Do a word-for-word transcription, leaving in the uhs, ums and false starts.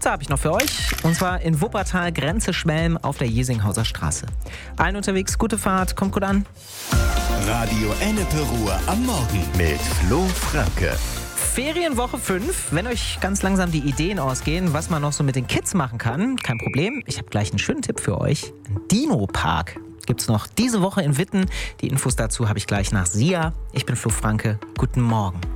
Pizza habe ich noch für euch. Und zwar in Wuppertal, Grenze Schmelm auf der Jesinghauser Straße. Allen unterwegs, gute Fahrt, kommt gut an. Radio Ennepe Ruhr am Morgen mit Flo Franke. Ferienwoche fünf. Wenn euch ganz langsam die Ideen ausgehen, was man noch so mit den Kids machen kann, kein Problem. Ich habe gleich einen schönen Tipp für euch. Ein Dino-Park gibt's noch diese Woche in Witten. Die Infos dazu habe ich gleich nach Sia. Ich bin Flo Franke. Guten Morgen.